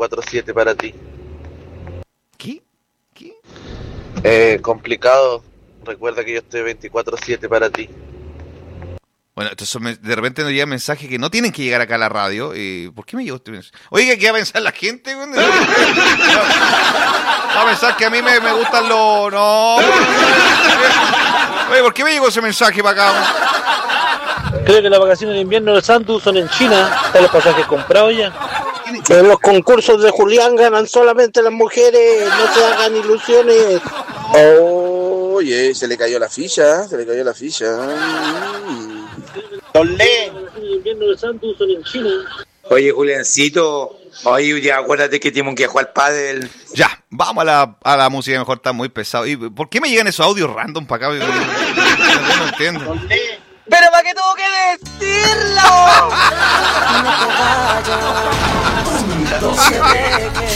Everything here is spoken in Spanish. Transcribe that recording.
24/7 para ti. ¿Qué? Complicado. Recuerda que yo estoy 24/7 para ti. Bueno, entonces de repente nos llega mensaje que no tienen que llegar acá a la radio. ¿Por qué me llegó este mensaje? Oiga, ¿qué va a pensar la gente? Va a pensar que a mí me gustan los... No. Oye, ¿por qué me llegó ese mensaje para acá? Creo que las vacaciones de invierno de Santos son en China. ¿Están los pasajes comprados ya? En los concursos de Julián ganan solamente las mujeres. No se hagan ilusiones. Oye, se le cayó la ficha. Don Le. Oye, Juliancito, oye, ya acuérdate que tenemos que jugar pádel. Ya, vamos a la música, mejor está muy pesado. ¿Y por qué me llegan esos audios random para acá? Yo no entiendo. ¡Pero para qué tuvo que decirlo!